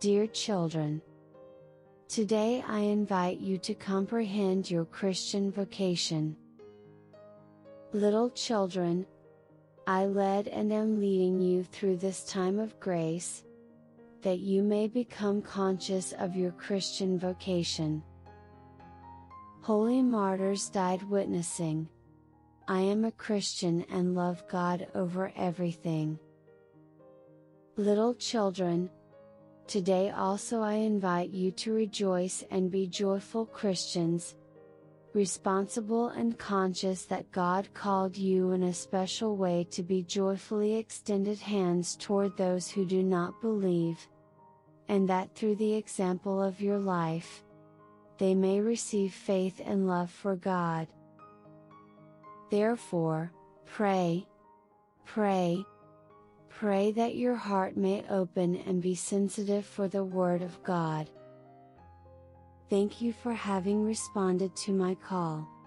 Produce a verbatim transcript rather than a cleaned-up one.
Dear children, today I invite you to comprehend your Christian vocation. Little children, I led and am leading you through this time of grace, that you may become conscious of your Christian vocation. Holy martyrs died witnessing, I am a Christian and love God over everything. Little children, today also I invite you to rejoice and be joyful Christians, responsible and conscious that God called you in a special way to be joyfully extended hands toward those who do not believe, and that through the example of your life, they may receive faith and love for God. Therefore, pray, pray, pray that your heart may open and be sensitive for the Word of God. Thank you for having responded to my call.